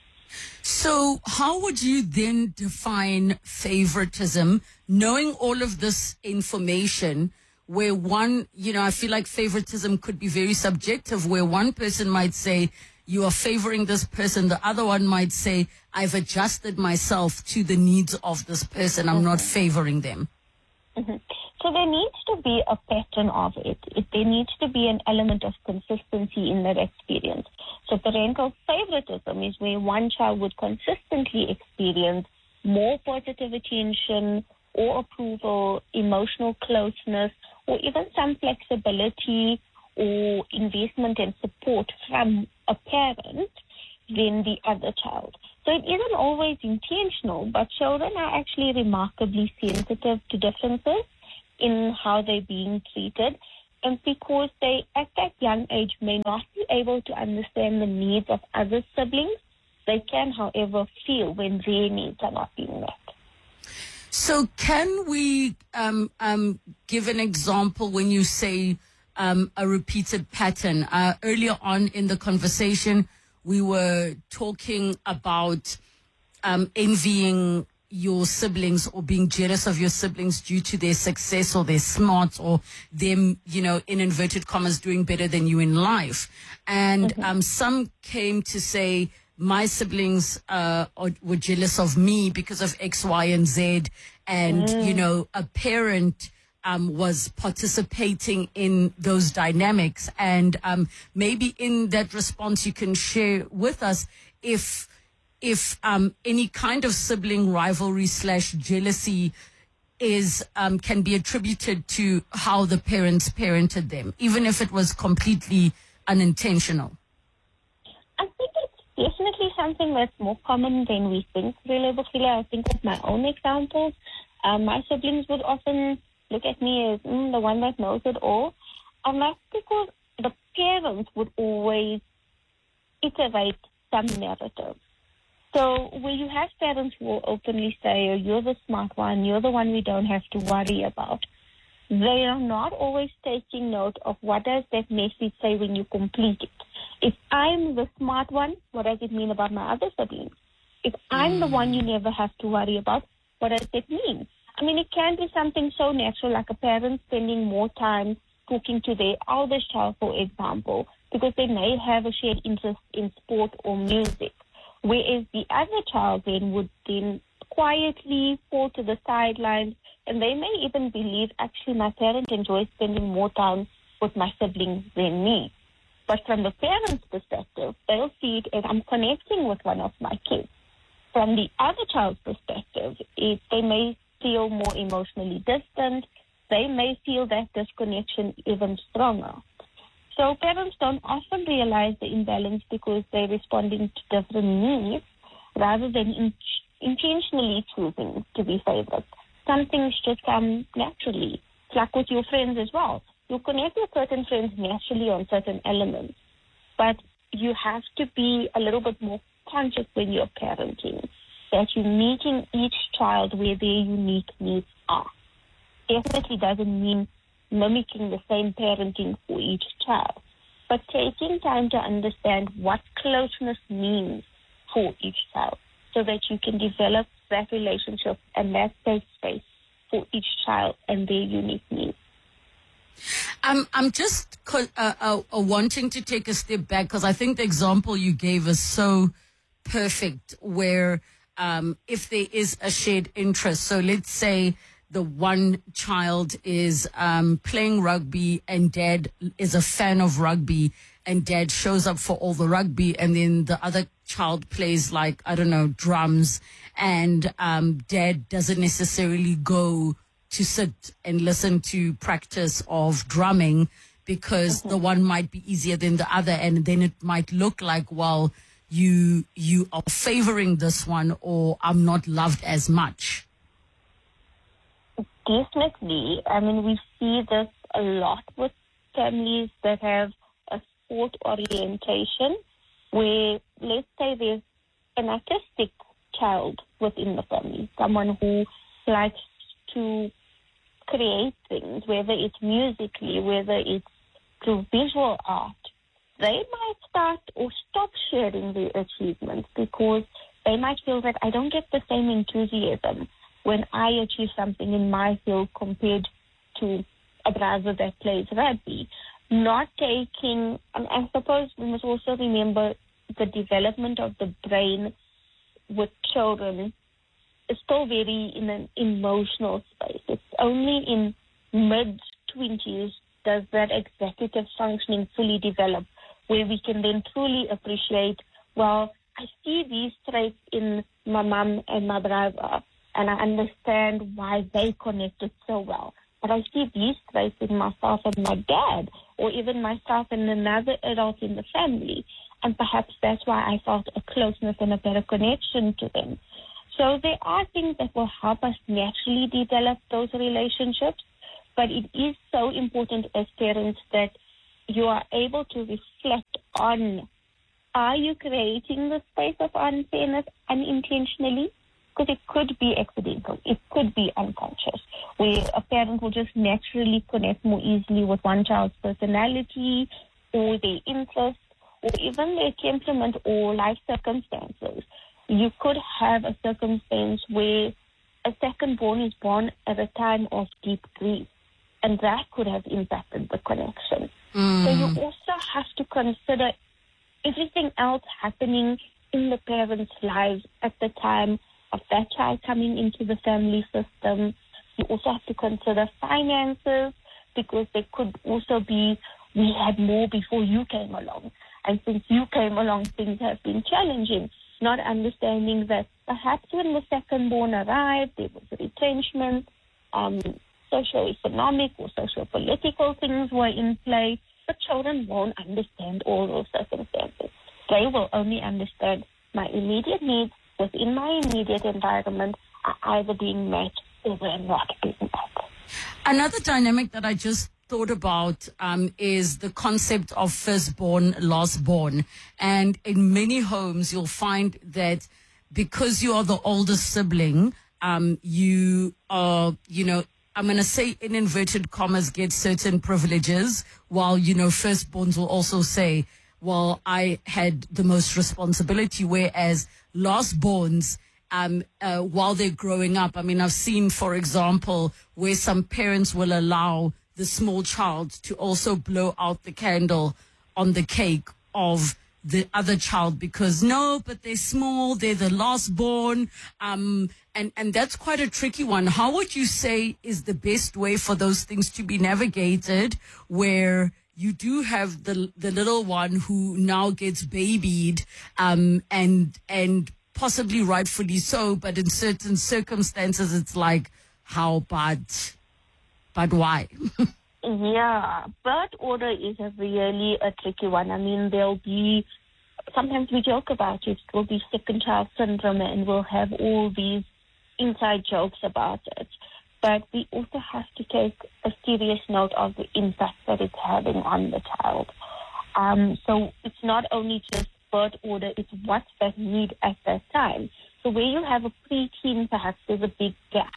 So how would you then define favoritism, knowing all of this information, where one, you know, I feel like favoritism could be very subjective, where one person might say, you are favoring this person. The other one might say, I've adjusted myself to the needs of this person. I'm mm-hmm. not favoring them. Mm-hmm. So there needs to be a pattern of it. it. There needs to be an element of consistency in that experience. So parental favoritism is where one child would consistently experience more positive attention or approval, emotional closeness, or even some flexibility or investment and support from a parent than the other child. So it isn't always intentional, but children are actually remarkably sensitive to differences in how they're being treated. And because they, at that young age, may not be able to understand the needs of other siblings, they can, however, feel when their needs are not being met. So can we um, um, give an example when you say um, a repeated pattern? Uh, earlier on in the conversation, we were talking about um, envying your siblings or being jealous of your siblings due to their success or their smarts or them, you know, in inverted commas, doing better than you in life. And mm-hmm. um, some came to say, my siblings uh, are, were jealous of me because of X, Y, and Z. And, mm. you know, a parent um, was participating in those dynamics. And um, maybe in that response, you can share with us if if um, any kind of sibling rivalry slash jealousy is um, can be attributed to how the parents parented them, even if it was completely unintentional. I think it's definitely something that's more common than we think, really, Bukile. I think of my own examples. Um, my siblings would often look at me as mm, the one that knows it all. And that's because the parents would always iterate some narrative. So where you have parents who will openly say, oh, you're the smart one, you're the one we don't have to worry about, they are not always taking note of what does that message say when you complete it. If I'm the smart one, what does it mean about my other siblings? If I'm the one you never have to worry about, what does it mean? I mean, it can be something so natural, like a parent spending more time talking to their eldest child, for example, because they may have a shared interest in sport or music. Whereas the other child then would then quietly fall to the sidelines, and they may even believe, actually, my parent enjoys spending more time with my siblings than me. But from the parent's perspective, they'll see it as I'm connecting with one of my kids. From the other child's perspective, it, they may feel more emotionally distant. They may feel that disconnection even stronger. So parents don't often realize the imbalance because they're responding to different needs rather than in- intentionally choosing to be favored. Some things just come naturally. It's like with your friends as well. You connect with certain friends naturally on certain elements, but you have to be a little bit more conscious when you're parenting, that you're meeting each child where their unique needs are. Definitely doesn't mean mimicking the same parenting for each child, but taking time to understand what closeness means for each child so that you can develop that relationship and that safe space for each child and their unique needs. I'm, I'm just uh, uh, uh, wanting to take a step back because I think the example you gave is so perfect where um, if there is a shared interest, so let's say the one child is um, playing rugby and dad is a fan of rugby and dad shows up for all the rugby, and then the other child plays like, I don't know, drums, and um, dad doesn't necessarily go to sit and listen to practice of drumming because mm-hmm. the one might be easier than the other, and then it might look like, well, you you are favoring this one, or I'm not loved as much. Definitely. I mean, we see this a lot with families that have a sport orientation where, let's say, there's an artistic child within the family, someone who likes to create things, whether it's musically, whether it's through visual art. They might start or stop sharing their achievements because they might feel that I don't get the same enthusiasm when I achieve something in my field compared to a brother that plays rugby. Not taking, and I suppose we must also remember the development of the brain with children is still very in an emotional space. It's only in mid-twenties does that executive functioning fully develop, where we can then truly appreciate, well, I see these traits in my mom and my brother, and I understand why they connected so well. but I see these traits in myself and my dad, or even myself and another adult in the family. And perhaps that's why I felt a closeness and a better connection to them. So there are things that will help us naturally develop those relationships, but it is so important as parents that you are able to reflect on, are you creating the space of unfairness unintentionally? Because it could be accidental, it could be unconscious, where a parent will just naturally connect more easily with one child's personality or their interests or even their temperament or life circumstances. You could have a circumstance where a second born is born at a time of deep grief, and that could have impacted the connection. Mm. So you also have to consider everything else happening in the parents' lives at the time of that child coming into the family system. You also have to consider finances, because there could also be, we had more before you came along. And since you came along, things have been challenging. Not understanding that perhaps when the second born arrived, there was retrenchment, um, socio-economic or socio-political things were in play. But children won't understand all those circumstances. They will only understand my immediate needs within my immediate environment are either being met or they're not being met. Another dynamic that I just thought about um, is the concept of firstborn, lastborn. And in many homes, you'll find that because you are the oldest sibling, um, you are, you know, I'm going to say in inverted commas, get certain privileges, while, you know, firstborns will also say, well, I had the most responsibility, whereas lastborns, um, uh, while they're growing up, I mean, I've seen, for example, where some parents will allow the small child to also blow out the candle on the cake of the other child because, no, but they're small, they're the last born, um, and, and that's quite a tricky one. How would you say is the best way for those things to be navigated, where you do have the the little one who now gets babied, um, and and possibly rightfully so, but in certain circumstances it's like, how bad, but why? Yeah, birth order is a really a tricky one. I mean, there'll be, sometimes we joke about it, it will be second child syndrome, and we'll have all these inside jokes about it. But we also have to take a serious note of the impact that it's having on the child. Um, so it's not only just birth order, it's what's that need at that time. So where you have a preteen, perhaps there's a big gap.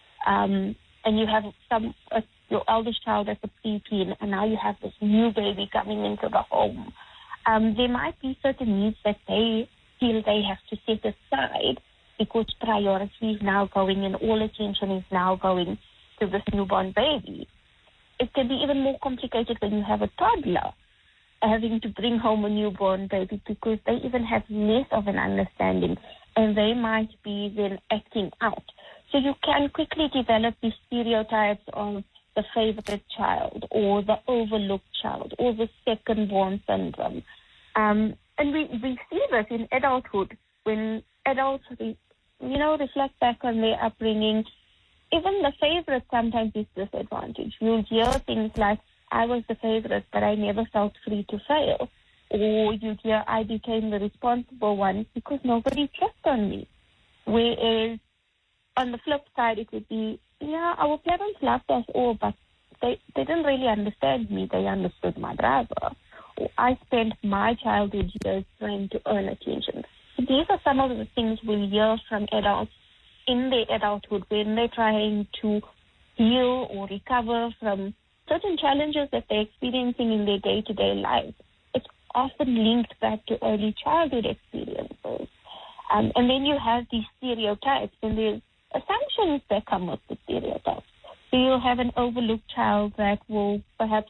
Um, and you have some, uh, your eldest child as a preteen, and now you have this new baby coming into the home. Um, there might be certain needs that they feel they have to set aside because priority is now going and all attention is now going to this newborn baby. It can be even more complicated when you have a toddler having to bring home a newborn baby, because they even have less of an understanding and they might be then acting out. So you can quickly develop these stereotypes of the favorite child or the overlooked child or the second-born syndrome. Um, and we, we see this in adulthood when adults, you know, reflect back on their upbringing. Even the favorite sometimes is disadvantaged. You'll hear things like, I was the favorite, but I never felt free to fail. Or you hear, I became the responsible one because nobody checked on me. Whereas on the flip side, it would be, yeah, our parents loved us all, but they, they didn't really understand me. They understood my brother. Or I spent my childhood years trying to earn attention. So these are some of the things we hear from adults in their adulthood when they're trying to heal or recover from certain challenges that they're experiencing in their day-to-day life. It's often linked back to early childhood experiences. Um, and then you have these stereotypes, and there's assumptions that come with the stereotypes. So you'll have an overlooked child that will perhaps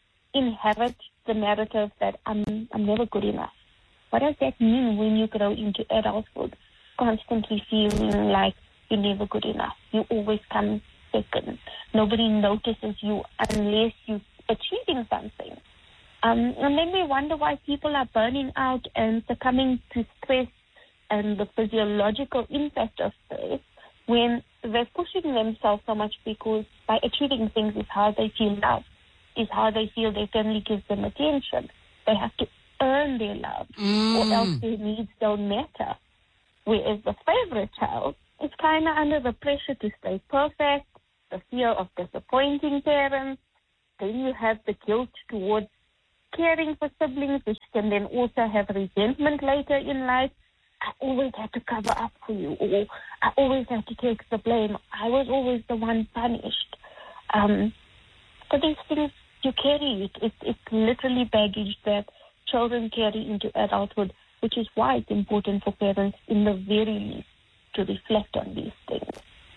inherit the narrative that I'm, I'm never good enough. What does that mean when you grow into adulthood, constantly feeling like you're never good enough? You always come second. Nobody notices you unless you're achieving something. Um, and then we wonder why people are burning out and succumbing to stress and the physiological impact of stress when they're pushing themselves so much because by achieving things is how they feel loved, is how they feel their family gives them attention. They have to earn their love, Mm. or else their needs don't matter. Whereas the favorite child is kind of under the pressure to stay perfect, the fear of disappointing parents. Then you have the guilt towards caring for siblings, which can then also have resentment later in life. I always had to cover up for you, or I always had to take the blame. I was always the one punished. Um, so these things, you carry it. It's, it's literally baggage that children carry into adulthood, which is why it's important for parents, in the very least, to reflect on these things.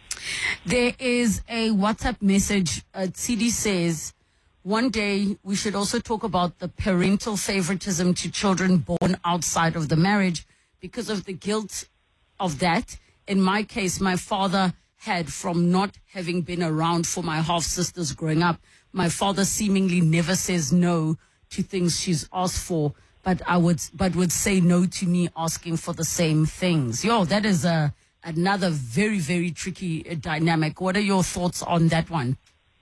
There is a WhatsApp message. Uh, C D says, one day we should also talk about the parental favoritism to children born outside of the marriage because of the guilt of that. In my case, my father had from not having been around for my half-sisters growing up. My father seemingly never says no to things she's asked for, but I would, but would say no to me asking for the same things. Yo, that is a, another very, very tricky uh, dynamic. What are your thoughts on that one?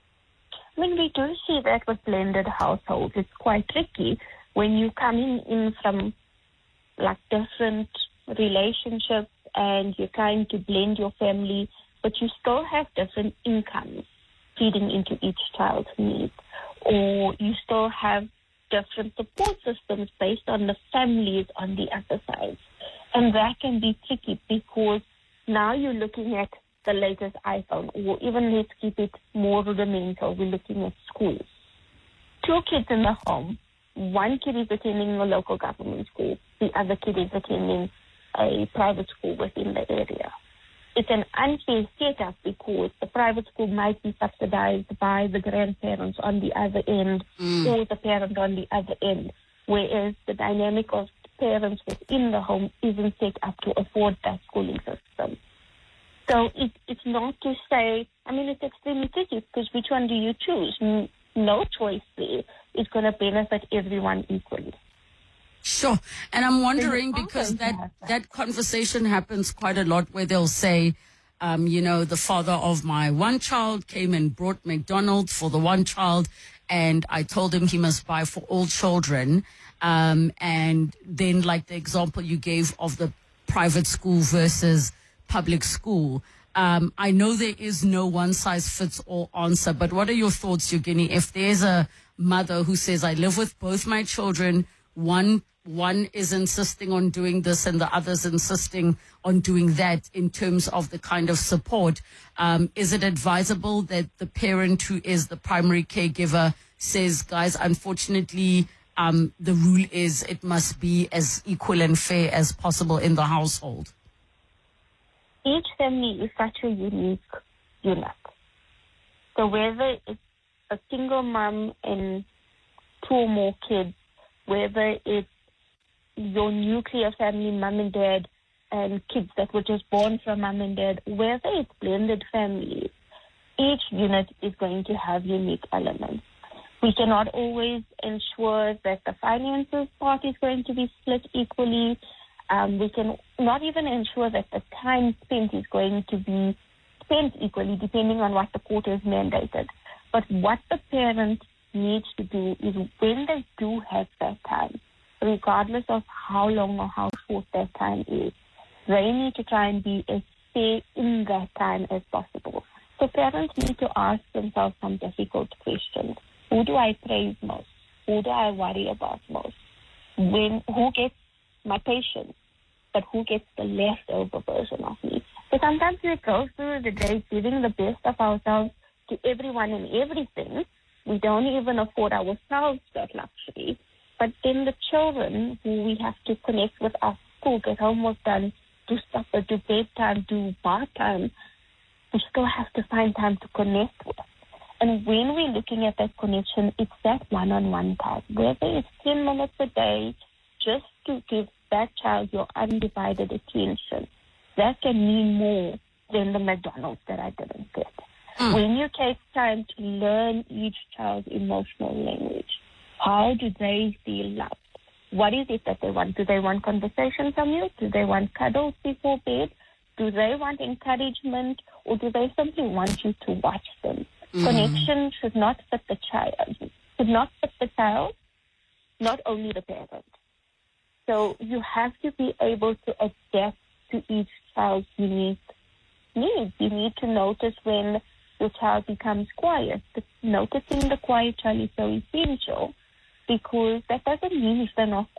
I mean, we do see that with blended households. It's quite tricky when you come in, in from like different relationships and you're trying to blend your family, but you still have different incomes feeding into each child's needs, or you still have different support systems based on the families on the other side. And that can be tricky because now you're looking at the latest iPhone, or even let's keep it more rudimental, we're looking at schools. Two kids in the home, one kid is attending a local government school, the other kid is attending a private school within the area. It's an unfair setup because the private school might be subsidized by the grandparents on the other end, mm. or the parent on the other end, whereas the dynamic of parents within the home isn't set up to afford that schooling system. So it, it's not to say, I mean, it's extremely tricky because which one do you choose? No choice there is going to benefit everyone equally. Sure. And I'm wondering because that, that conversation happens quite a lot where they'll say, um, you know, the father of my one child came and brought McDonald's for the one child, and I told him he must buy for all children. Um, and then like the example you gave of the private school versus public school. Um, I know there is no one-size-fits-all answer, but what are your thoughts, Eugenie? If there's a mother who says, I live with both my children, one one is insisting on doing this and the other's insisting on doing that in terms of the kind of support, um, is it advisable that the parent who is the primary caregiver says, guys, unfortunately, um, the rule is it must be as equal and fair as possible in the household? Each family is such a unique unit. So whether it's a single mom and two or more kids, whether it's your nuclear family, mom and dad, and kids that were just born from mom and dad, whether it's blended families, each unit is going to have unique elements. We cannot always ensure that the finances part is going to be split equally. Um, we can not even ensure that the time spent is going to be spent equally, depending on what the court has mandated. But what the parent needs to do is when they do have that time, regardless of how long or how short that time is, they need to try and be as fair in that time as possible. So parents need to ask themselves some difficult questions. Who do I praise most? Who do I worry about most? When, who gets my patience, but who gets the leftover version of me? So sometimes we go through the day giving the best of ourselves to everyone and everything. We don't even afford ourselves that luxury. But then the children who we have to connect with our school, get homework done, do supper, do bedtime, do bath time, we still have to find time to connect with. And when we're looking at that connection, it's that one-on-one time. Whether it's ten minutes a day, just to give that child your undivided attention, that can mean more than the McDonald's that I didn't get. Mm. When you take time to learn each child's emotional language, how do they feel loved? What is it that they want? Do they want conversation from you? Do they want cuddles before bed? Do they want encouragement, or do they simply want you to watch them? Mm. Connection should not fit the child, should not fit the child, not only the parent. So you have to be able to adapt to each child's unique needs. You need to notice when your child becomes quiet. Noticing the quiet child is so essential, because that doesn't mean if they're not